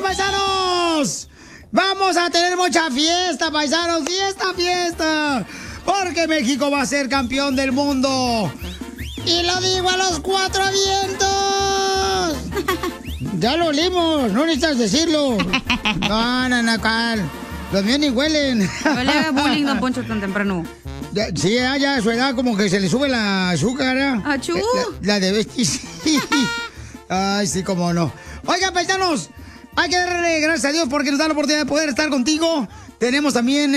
paisanos! Vamos a tener mucha fiesta, paisanos. ¡Fiesta, fiesta! Porque México va a ser campeón del mundo. ¡Y lo digo a los 4 vientos! Ya lo olimos, no necesitas decirlo. No, Carl. Los míos ni huelen. No le haga bullying, don Poncho, tan temprano. Sí, ya a su edad como que se le sube la azúcar, ¿eh? ¡Achú! La de vestis. Ay, sí, cómo no. Oigan, paisanos, hay que darle gracias a Dios porque nos da la oportunidad de poder estar contigo. Tenemos también,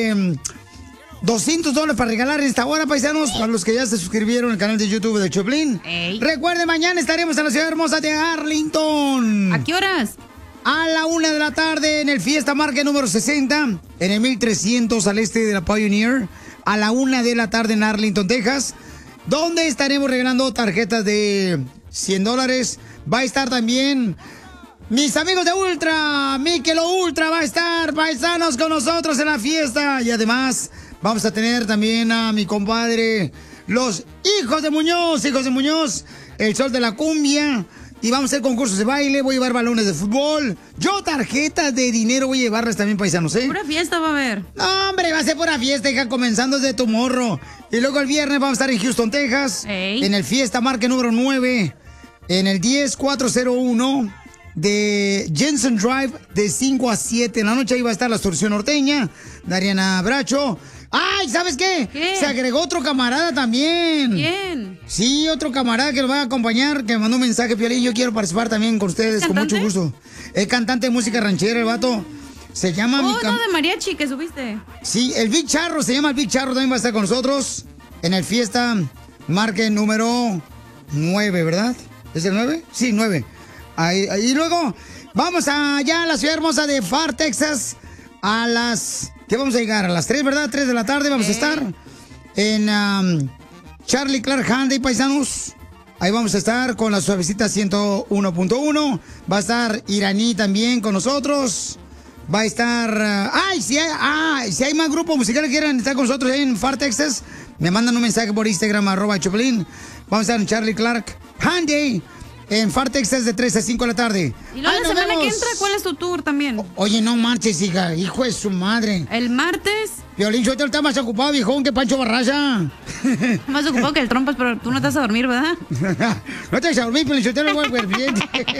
$200 para regalar en esta hora, paisanos, para los que ya se suscribieron al canal de YouTube de Choplin. Ey. Recuerden, mañana estaremos en la ciudad hermosa de Arlington. ¿A qué horas? A la 1 de la tarde en el Fiesta Market número 60, en el 1300 al este de la Pioneer. A la 1 de la tarde en Arlington, Texas, donde estaremos regalando tarjetas de $100. Va a estar también mis amigos de Ultra, Michelob Ultra va a estar, paisanos, con nosotros en la fiesta. Y además vamos a tener también a mi compadre, los hijos de Muñoz, el sol de la cumbia. Y vamos a hacer concursos de baile, voy a llevar balones de fútbol. Yo tarjetas de dinero voy a llevarlas también, paisanos, ¿eh? Pura fiesta va a haber. No, hombre, va a ser pura fiesta, hija, comenzando desde tu morro. Y luego el viernes vamos a estar en Houston, Texas. Ey. En el Fiesta Market número 9. En el 10401 de Jensen Drive, de 5 a 7 en la noche. Ahí va a estar la Extorsión Norteña, Dariana Bracho. ¡Ay! ¿Sabes qué? ¿Qué? Se agregó otro camarada también. ¿Quién? Sí, otro camarada que nos va a acompañar, que me mandó un mensaje, Piolín. Yo quiero participar también con ustedes, con mucho gusto. Es cantante de música ranchera, el vato. Se llama... Oh, no, de mariachi que subiste. Sí, el Big Charro, se llama el Big Charro, también va a estar con nosotros en el Fiesta Market número 9, ¿verdad? ¿Es el 9? Sí, 9. Ahí, y luego vamos allá a la ciudad hermosa de Far, Texas, a las... ¿Qué vamos a llegar? A las 3, ¿verdad? 3 de la tarde vamos a estar en Charlie Clark Hyundai, paisanos. Ahí vamos a estar con la suavecita 101.1. Va a estar Iraní también con nosotros. Va a estar... si hay más grupos musicales que quieran estar con nosotros ahí en Far, Texas, me mandan un mensaje por Instagram, @Choplin. Vamos a estar en Charlie Clark Hyundai, en Far, Texas, de 3 a 5 de la tarde. Y luego la semana que entra, ¿cuál es tu tour también? Oye, no marches, hija. Hijo de su madre. ¿El martes? Piolín Sotelo está más ocupado, viejón, que Pancho Barraza. Más ocupado que el Trompas, pero tú no te vas a dormir, ¿verdad? No te vas a dormir, Piolín Sotelo, güey, bien.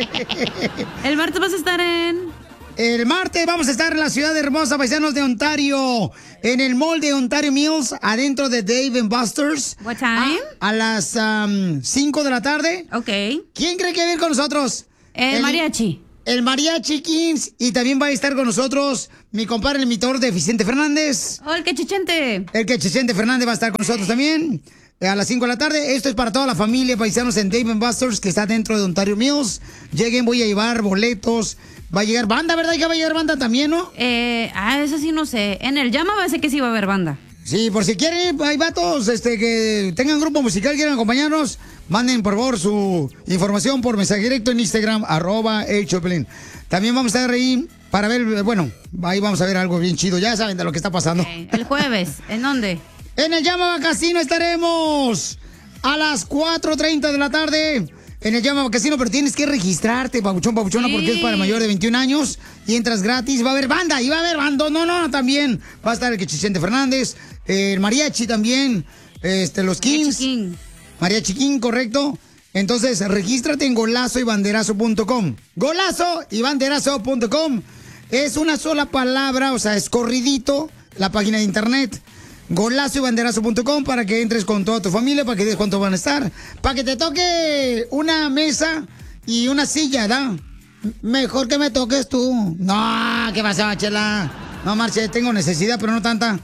El martes vas a estar en... El martes vamos a estar en la ciudad hermosa, paisanos de Ontario, en el mall de Ontario Mills, adentro de Dave & Buster's. What time? A las 5 de la tarde. Ok. ¿Quién cree que va a ir con nosotros? El mariachi. El Mariachi Kings. Y también va a estar con nosotros mi compadre, el imitador de Vicente Fernández. Oh, el Quechichente. El Quechichente Fernández va a estar con nosotros también. A las 5 de la tarde. Esto es para toda la familia, paisanos, en Dave & Buster's, que está dentro de Ontario Mills. Lleguen, voy a llevar boletos. Va a llegar banda, ¿verdad? Que va a llegar banda también, ¿no? Eso sí no sé. En el Llama va a ser que sí va a haber banda. Sí, por si quieren, hay vatos que tengan grupo musical, quieran acompañarnos, manden por favor su información por mensaje directo en Instagram, @Choplin. También vamos a estar ahí para ver, bueno, ahí vamos a ver algo bien chido, ya saben de lo que está pasando. El jueves, ¿en dónde? En el Llama Casino estaremos a las 4:30 de la tarde. En el Llama Casino, pero tienes que registrarte, papuchona, sí, porque es para mayor de 21 años y entras gratis. Va a haber banda, y va a haber banda. No, también va a estar el Quechichente Fernández, el Mariachi también, los Kings. Mariachi King, correcto. Entonces, regístrate en golazoybanderazo.com. Golazoybanderazo.com. Es una sola palabra, o sea, es corridito la página de internet. Golazoybanderazo.com para que entres con toda tu familia, para que des cuánto van a estar, para que te toque una mesa y una silla, ¿da? Mejor que me toques tú. No, ¿qué pasa, Chela? No, marche, tengo necesidad, pero no tanta.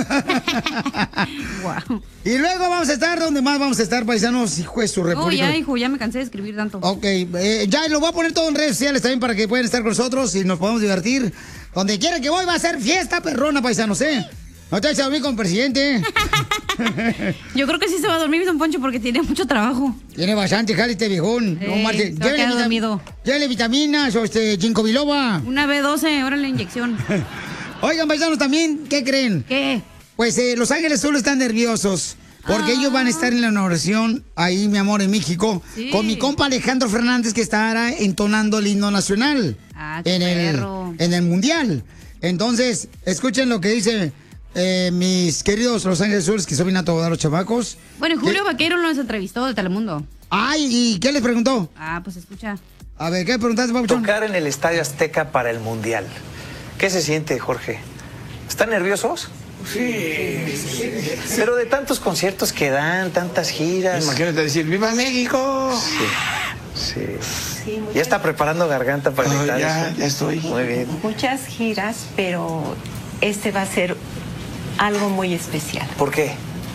Wow. Y luego vamos a estar, ¿dónde más vamos a estar, paisanos? Hijo de su república. Ya me cansé de escribir tanto. Ok, ya lo voy a poner todo en redes sociales también para que puedan estar con nosotros y nos podamos divertir. Donde quiera que voy va a ser fiesta perrona, paisanos, ¿eh? No te vayas a dormir con el presidente. Yo creo que sí se va a dormir, don Poncho, porque tiene mucho trabajo. Tiene bastante, jale este viejón. No, Marce. Llévele vitaminas o ginkgo biloba. Una B12, órale la inyección. Oigan, paisanos, también, ¿qué creen? ¿Qué? Pues Los Ángeles solo están nerviosos Porque ellos van a estar en la inauguración ahí, mi amor, en México, con mi compa Alejandro Fernández, que estará entonando el himno nacional en el Mundial. Entonces, escuchen lo que dice mis queridos Los Ángeles Azules, que son bien a todos los chamacos. Bueno, Julio Vaquero nos entrevistó de Telemundo. Ay, ¿y qué les preguntó? Pues escucha. A ver, ¿qué preguntaste, Pabuchón? Tocar en el Estadio Azteca para el Mundial. ¿Qué se siente, Jorge? ¿Están nerviosos? Sí. Pero de tantos conciertos que dan, tantas giras. Imagínate decir, ¡Viva México! Sí. ¿Ya está preparando garganta para gritar? Ya estoy. Muy bien. Muchas giras, pero este va a ser algo muy especial. ¿Por qué?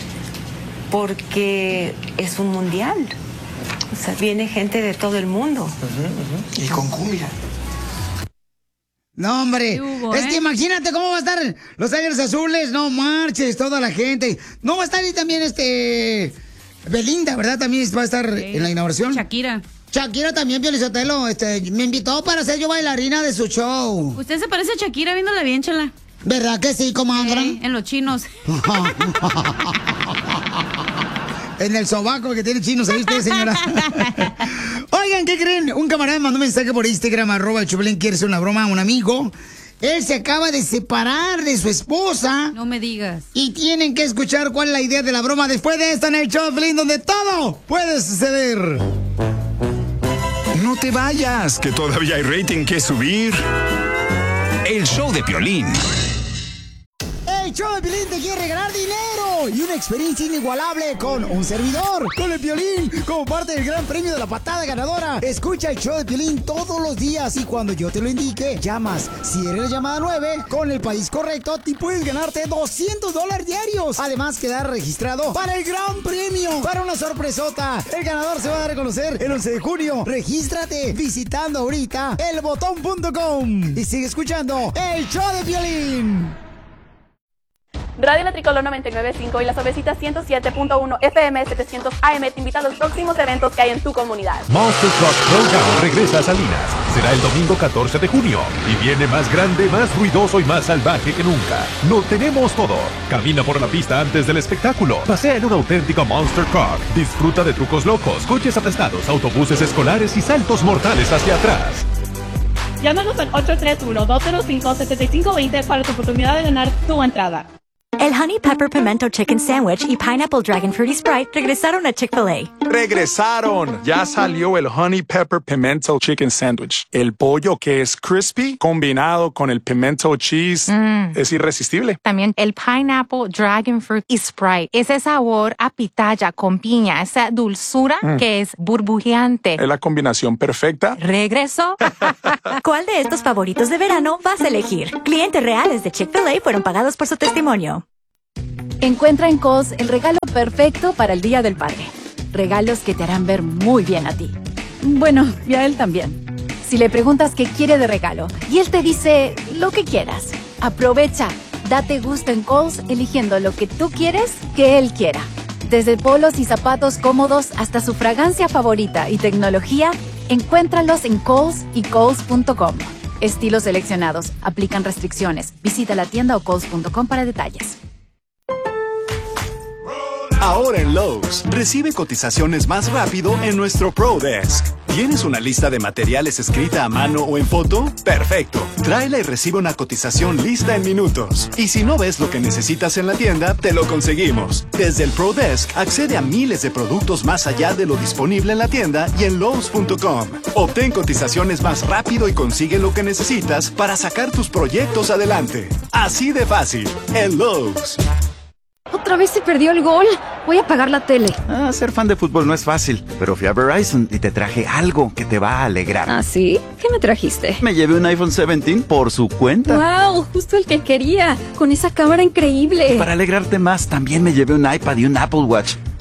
Porque es un mundial. O sea, viene gente de todo el mundo. Y con cumbia. No, hombre, es que imagínate cómo va a estar Los Ángeles Azules, no marches, toda la gente. No va a estar ahí también Belinda, ¿verdad? También va a estar en la inauguración. Shakira también, Pio Lizotelo, me invitó para ser yo bailarina de su show. Usted se parece a Shakira viéndola bien, chela. ¿Verdad que sí, comadre? En los chinos. En el sobaco que tiene chinos ahí usted, señora. Oigan, ¿qué creen? Un camarada me mandó un mensaje por Instagram, @el_Choplin, quiere hacer una broma a un amigo. Él se acaba de separar de su esposa. No me digas. Y tienen que escuchar cuál es la idea de la broma después de esta en el Choplin, donde todo puede suceder. No te vayas, que todavía hay rating que subir. El show de Piolín. El show de Piolín te quiere regalar dinero y una experiencia inigualable con un servidor, con el Piolín, como parte del gran premio de la patada ganadora. Escucha el show de Piolín todos los días y cuando yo te lo indique, llamas. Si eres la llamada 9, con el país correcto, te puedes ganarte $200 diarios. Además, quedar registrado para el gran premio, para una sorpresota. El ganador se va a dar a conocer el 11 de junio. Regístrate visitando ahorita elbotón.com y sigue escuchando el show de Piolín. Radio La Tricolor 99.5 y Las Obesitas 107.1 FM 700 AM te invita a los próximos eventos que hay en tu comunidad. Monster Truck Showdown regresa a Salinas. Será el domingo 14 de junio. Y viene más grande, más ruidoso y más salvaje que nunca. Lo tenemos todo. Camina por la pista antes del espectáculo. Pasea en un auténtico Monster Truck. Disfruta de trucos locos, coches aplastados, autobuses escolares y saltos mortales hacia atrás. Llámanos al 831-205-7520 para tu oportunidad de ganar tu entrada. El Honey Pepper Pimento Chicken Sandwich y Pineapple Dragon Fruity Sprite regresaron a Chick-fil-A. ¡Regresaron! Ya salió el Honey Pepper Pimento Chicken Sandwich. El pollo que es crispy combinado con el pimento cheese es irresistible. También el Pineapple Dragon Fruit y Sprite. Ese sabor a pitaya con piña, esa dulzura que es burbujeante. Es la combinación perfecta. ¿Regresó? ¿Cuál de estos favoritos de verano vas a elegir? Clientes reales de Chick-fil-A fueron pagados por su testimonio. Encuentra en Kohl's el regalo perfecto para el Día del Padre. Regalos que te harán ver muy bien a ti. Bueno, y a él también. Si le preguntas qué quiere de regalo y él te dice lo que quieras, aprovecha. Date gusto en Kohl's eligiendo lo que tú quieres que él quiera. Desde polos y zapatos cómodos hasta su fragancia favorita y tecnología, encuéntralos en Kohl's y Kohls.com. Estilos seleccionados. Aplican restricciones. Visita la tienda o Kohls.com para detalles. Ahora en Lowe's, recibe cotizaciones más rápido en nuestro Pro Desk. ¿Tienes una lista de materiales escrita a mano o en foto? ¡Perfecto! Tráela y recibe una cotización lista en minutos. Y si no ves lo que necesitas en la tienda, te lo conseguimos. Desde el Pro Desk, accede a miles de productos más allá de lo disponible en la tienda y en Lowe's.com. Obtén cotizaciones más rápido y consigue lo que necesitas para sacar tus proyectos adelante. Así de fácil, en Lowe's. Otra vez se perdió el gol. Voy a apagar la tele. Ser fan de fútbol no es fácil, pero fui a Verizon y te traje algo que te va a alegrar. ¿Ah, sí? ¿Qué me trajiste? Me llevé un iPhone 17 por su cuenta. ¡Wow! Justo el que quería. Con esa cámara increíble. Y para alegrarte más, también me llevé un iPad y un Apple Watch.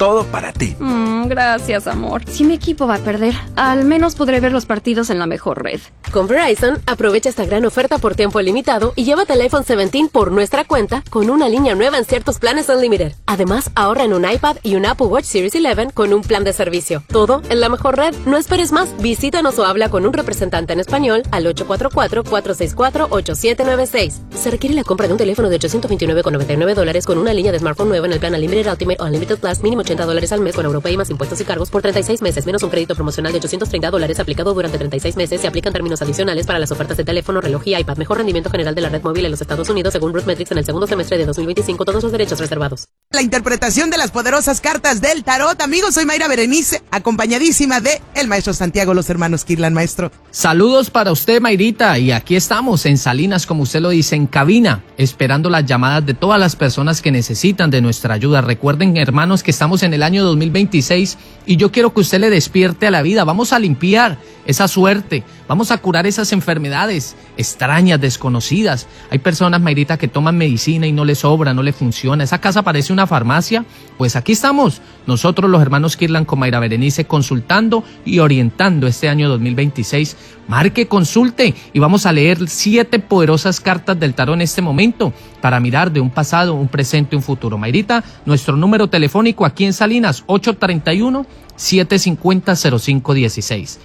todo para ti. Gracias, amor. Si mi equipo va a perder, al menos podré ver los partidos en la mejor red. Con Verizon, aprovecha esta gran oferta por tiempo limitado y llévate el iPhone 17 por nuestra cuenta con una línea nueva en ciertos planes Unlimited. Además, ahorra en un iPad y un Apple Watch Series 11 con un plan de servicio. Todo en la mejor red. No esperes más. Visítanos o habla con un representante en español al 844-464-8796. Se requiere la compra de un teléfono de $829,99 con una línea de smartphone nueva en el plan Unlimited Ultimate o Unlimited Plus, mínimo $80 al mes con Europay más impuestos y cargos por 36 meses, menos un crédito promocional de $830 aplicado durante 36 meses. Se aplican términos adicionales para las ofertas de teléfono, reloj y iPad. Mejor rendimiento general de la red móvil en los Estados Unidos según RootMetrics en el segundo semestre de 2025. Todos los derechos reservados. La interpretación de las poderosas cartas del tarot. Amigos, soy Mayra Berenice, acompañadísima de el maestro Santiago, los hermanos Kirlan. Maestro. Saludos para usted, Mayrita, y aquí estamos en Salinas, como usted lo dice, en cabina, esperando las llamadas de todas las personas que necesitan de nuestra ayuda. Recuerden, hermanos, que estamos en el año 2026 y yo quiero que usted le despierte a la vida. Vamos a limpiar esa suerte, vamos a curar esas enfermedades extrañas, desconocidas. Hay personas, Mayrita, que toman medicina y no les sobra, no les funciona. Esa casa parece una farmacia. Pues aquí estamos, nosotros los hermanos Kirlan con Mayra Berenice, consultando y orientando este año 2026. Marque, consulte y vamos a leer 7 poderosas cartas del tarot en este momento para mirar de un pasado, un presente y un futuro. Mayrita, nuestro número telefónico aquí en Salinas, 831-750-0516.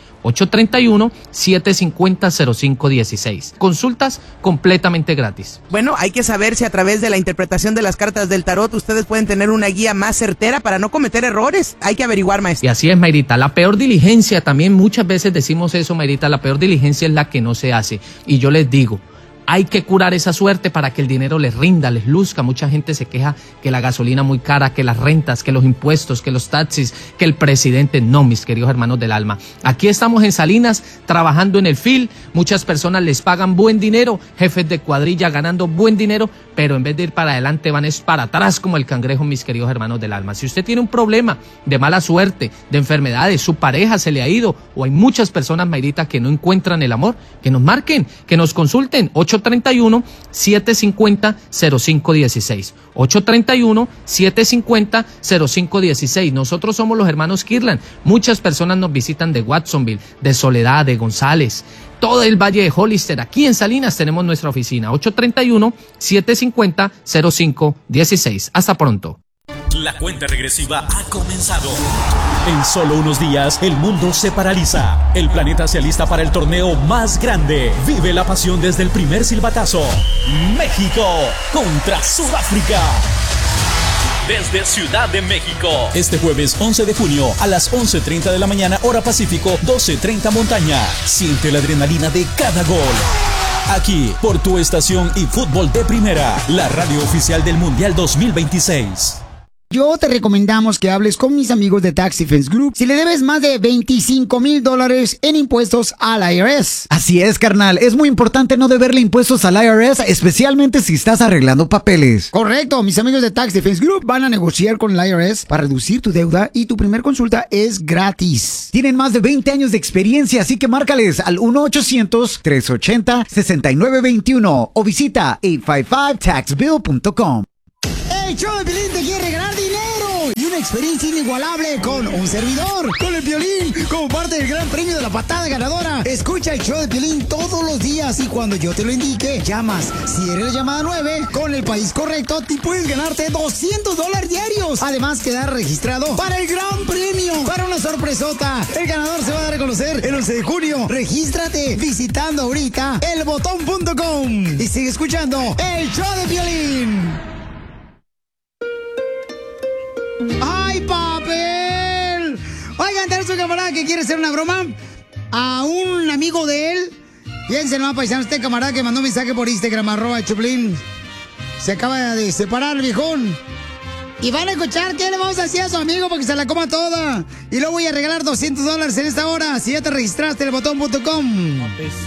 831-750-0516. Consultas completamente gratis. Bueno, hay que saber si a través de la interpretación de las cartas del tarot ustedes pueden tener una guía más certera para no cometer errores. Hay que averiguar, maestro. Y así es, Mayrita. La peor diligencia, también muchas veces decimos eso, Mayrita, la peor diligencia es la que no se hace. Y yo les digo, hay que curar esa suerte para que el dinero les rinda, les luzca. Mucha gente se queja que la gasolina muy cara, que las rentas, que los impuestos, que los taxis, que el presidente. No, mis queridos hermanos del alma. Aquí estamos en Salinas, trabajando en el field. Muchas personas les pagan buen dinero, jefes de cuadrilla ganando buen dinero, pero en vez de ir para adelante van es para atrás como el cangrejo, mis queridos hermanos del alma. Si usted tiene un problema de mala suerte, de enfermedades, su pareja se le ha ido, o hay muchas personas, Mayrita, que no encuentran el amor, que nos marquen, que nos consulten. 831-750-0516. 831-750-0516. Nosotros somos los hermanos Kirlan. Muchas personas nos visitan de Watsonville, de Soledad, de González, todo el Valle de Hollister. Aquí en Salinas tenemos nuestra oficina. 831-750-0516. Hasta pronto. La cuenta regresiva ha comenzado. En solo unos días, el mundo se paraliza. El planeta se alista para el torneo más grande. Vive la pasión desde el primer silbatazo. México contra Sudáfrica. Desde Ciudad de México. Este jueves 11 de junio a las 11:30 de la mañana, hora Pacífico, 12:30 montaña. Siente la adrenalina de cada gol. Aquí, por tu estación y Fútbol de Primera, la radio oficial del Mundial 2026. Yo te recomendamos que hables con mis amigos de Tax Defense Group si le debes más de $25,000 en impuestos al IRS. Así es, carnal. Es muy importante no deberle impuestos al IRS, especialmente si estás arreglando papeles. Correcto. Mis amigos de Tax Defense Group van a negociar con el IRS para reducir tu deuda y tu primer consulta es gratis. Tienen más de 20 años de experiencia, así que márcales al 1-800-380-6921 o visita 855taxbill.com. El show de Piolín te quiere regalar dinero y una experiencia inigualable con un servidor, con el Piolín, como parte del gran premio de la patada ganadora. Escucha el show de Piolín todos los días y cuando yo te lo indique, llamas. Si eres la llamada 9, con el país correcto, te puedes ganarte $200 diarios. Además, quedar registrado para el gran premio, para una sorpresota. El ganador se va a dar a conocer el 11 de junio. Regístrate visitando ahorita elbotón.com y sigue escuchando el show de Piolín. ¡Ay, papel! Oigan, tenemos un camarada que quiere hacer una broma a un amigo de él. Fíjense nomás, paisano, este camarada que mandó un mensaje por Instagram, @Choplin. Se acaba de separar el viejón. Y van a escuchar qué le vamos a hacer a su amigo para que se la coma toda. Y luego voy a regalar $200 en esta hora, si ya te registraste en elbotón.com.